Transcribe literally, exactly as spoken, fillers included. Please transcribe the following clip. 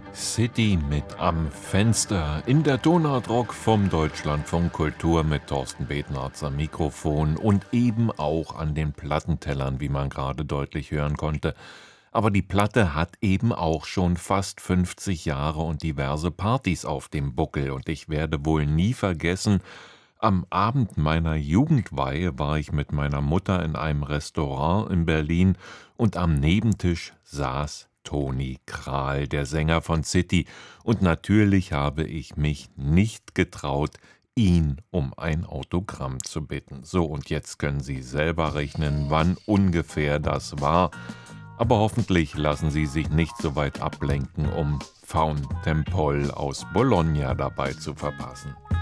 City mit am Fenster in der Donaurock vom Deutschlandfunk Kultur mit Thorsten Betnarz am Mikrofon und eben auch an den Plattentellern, wie man gerade deutlich hören konnte. Aber die Platte hat eben auch schon fast fünfzig Jahre und diverse Partys auf dem Buckel und ich werde wohl nie vergessen, am Abend meiner Jugendweihe war ich mit meiner Mutter in einem Restaurant in Berlin und am Nebentisch saß Toni Krahl, der Sänger von City, und natürlich habe ich mich nicht getraut, ihn um ein Autogramm zu bitten. So, und jetzt können Sie selber rechnen, wann ungefähr das war. Aber hoffentlich lassen Sie sich nicht so weit ablenken, um Faun Tempol aus Bologna dabei zu verpassen.